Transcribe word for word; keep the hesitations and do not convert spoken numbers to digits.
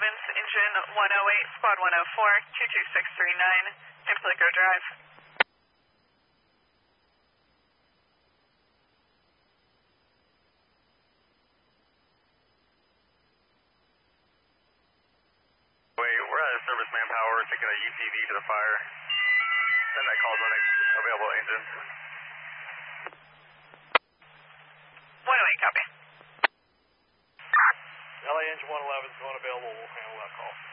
Siemens, engine one oh eight, squad one oh four, two two six three nine, Implico Drive. Wait, we're at a service manpower, taking a U T V to the fire. Send that call to the next available engine. one oh eight, copy. L A engine one eleven is going available, we'll handle that call.